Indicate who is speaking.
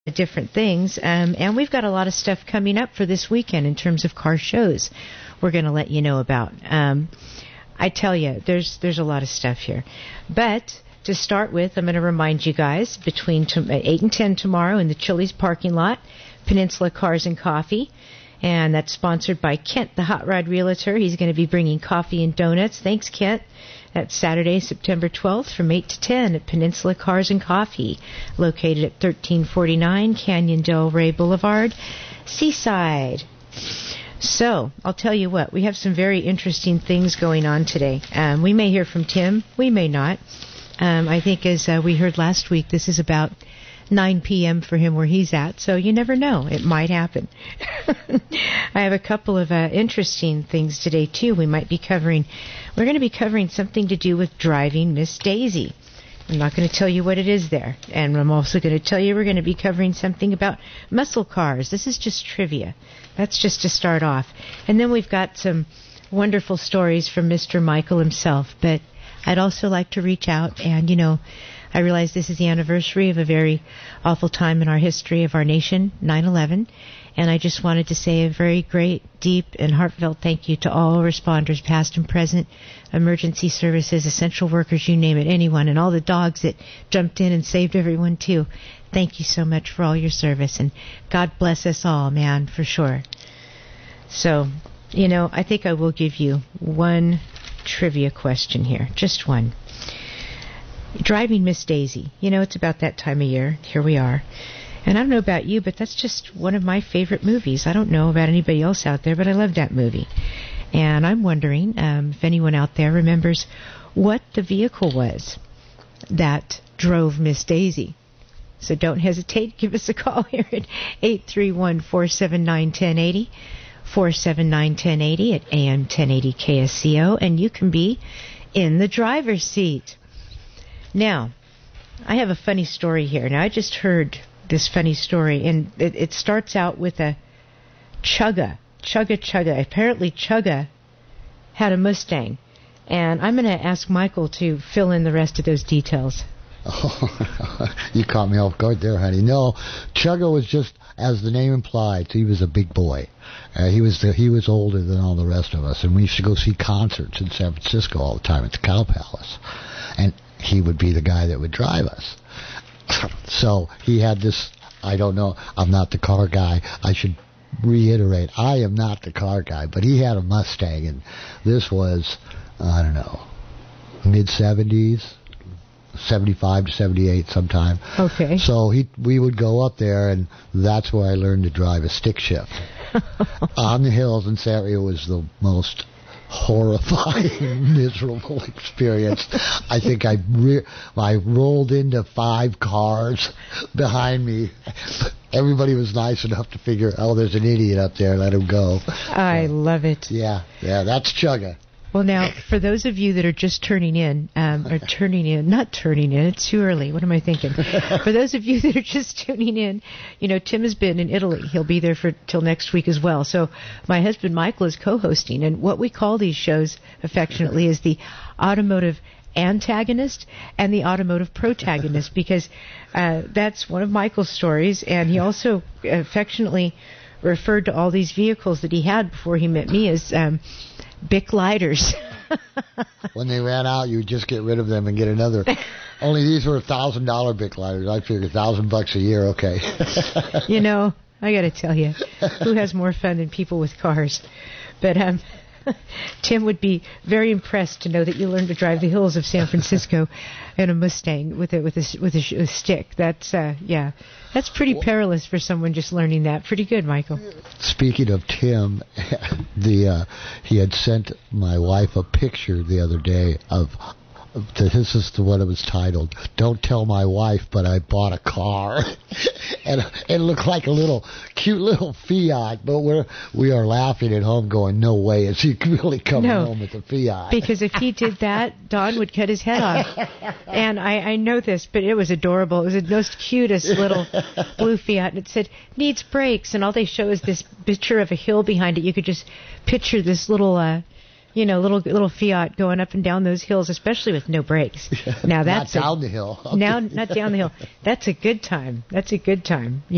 Speaker 1: different things, and we've got a lot of stuff coming up for this weekend in terms of car shows we're going to let you know about. I tell you, there's a lot of stuff here. But to start with, I'm going to remind you guys, between 8 and 10 tomorrow in the Chili's parking lot, Peninsula Cars and Coffee, and that's sponsored by Kent, the Hot Rod Realtor. He's going to be bringing coffee and donuts. Thanks, Kent. That's Saturday, September 12th from 8 to 10 at Peninsula Cars and Coffee, located at 1349 Canyon Del Rey Boulevard, Seaside. So, I'll tell you what, we have some very interesting things going on today. We may hear from Tim, we may not. I think as we heard last week, this is about 9 p.m. for him where he's at, so you never know. It might happen. I have a couple of interesting things today, too. We're going to be covering something to do with driving Miss Daisy. I'm not going to tell you what it is there. And I'm also going to tell you we're going to be covering something about muscle cars. This is just trivia. That's just to start off. And then we've got some wonderful stories from Mr. Michael himself. But I'd also like to reach out and, I realize this is the anniversary of a very awful time in our history of our nation, 9/11, and I just wanted to say a very great, deep, and heartfelt thank you to all responders, past and present, emergency services, essential workers, you name it, anyone, and all the dogs that jumped in and saved everyone, too. Thank you so much for all your service, and God bless us all, man, for sure. So, I think I will give you one trivia question here, just one. Driving Miss Daisy. It's about that time of year. Here we are. And I don't know about you, but that's just one of my favorite movies. I don't know about anybody else out there, but I love that movie. And I'm wondering if anyone out there remembers what the vehicle was that drove Miss Daisy. So don't hesitate. Give us a call here at 831-479-1080, 479-1080 at AM 1080 KSCO, and you can be in the driver's seat. Now, I have a funny story here. Now, I just heard this funny story, and it starts out with a Chugga. Apparently, Chugga had a Mustang, and I'm going to ask Michael to fill in the rest of those details.
Speaker 2: Oh, you caught me off guard there, honey. No, Chugga was just, as the name implied, he was a big boy. He was older than all the rest of us, and we used to go see concerts in San Francisco all the time at the Cow Palace, and he would be the guy that would drive us. So he had this, I don't know, I'm not the car guy. I should reiterate, I am not the car guy, but he had a Mustang, and this was, I don't know, mid-70s, 75 to 78 sometime.
Speaker 1: Okay.
Speaker 2: So we would go up there, and that's where I learned to drive a stick shift. On the hills in Santa Fe was the most horrifying, miserable experience. I think I rolled into 5 cars behind me. Everybody was nice enough to figure, there's an idiot up there, let him go.
Speaker 1: I love it.
Speaker 2: Yeah, that's Chugga.
Speaker 1: Well, now, for those of you that are just turning in, it's too early. What am I thinking? For those of you that are just tuning in, Tim has been in Italy. He'll be there till next week as well. So my husband, Michael, is co-hosting. And what we call these shows affectionately is the automotive antagonist and the automotive protagonist, because that's one of Michael's stories. And he also affectionately referred to all these vehicles that he had before he met me as Bic lighters.
Speaker 2: When they ran out, you would just get rid of them and get another. Only these were $1,000 Bic lighters. I figured $1,000 a year, okay.
Speaker 1: I got to tell you, who has more fun than people with cars? But Tim would be very impressed to know that you learned to drive the hills of San Francisco in a Mustang with a stick. That's that's pretty perilous for someone just learning that. Pretty good, Michael.
Speaker 2: Speaking of Tim, he had sent my wife a picture the other day of. This is what it was titled. Don't tell my wife, but I bought a car. And it looked like a cute little Fiat, but we are laughing at home going, no way is he really coming home with a Fiat.
Speaker 1: Because if he did that, Don would cut his head off. And I know this, but it was adorable. It was the most cutest little blue Fiat, and it said, needs brakes, and all they show is this picture of a hill behind it. You could just picture this little little Fiat going up and down those hills, especially with no brakes. Now that's
Speaker 2: not down the hill.
Speaker 1: Now, not down the hill. That's a good time.